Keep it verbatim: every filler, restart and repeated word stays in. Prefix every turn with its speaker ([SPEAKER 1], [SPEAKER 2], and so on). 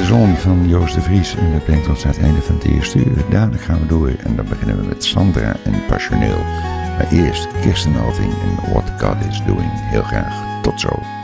[SPEAKER 1] Zon van Joost de Vries. En dat brengt ons aan het einde van het eerste uur. Daarna gaan we door en dan beginnen we met Sandra en Passioneel. Maar eerst Kirsten Alting en What God Is Doing. Heel graag. Tot zo.